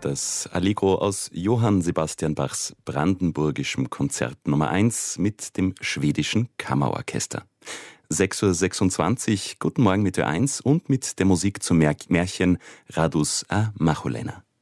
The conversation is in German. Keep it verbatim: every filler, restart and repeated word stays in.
Das Allegro aus Johann Sebastian Bachs brandenburgischem Konzert Nummer eins mit dem schwedischen Kammerorchester. sechs Uhr sechsundzwanzig, guten Morgen mit Ö eins und mit der Musik zum Märchen Radus a Macholena.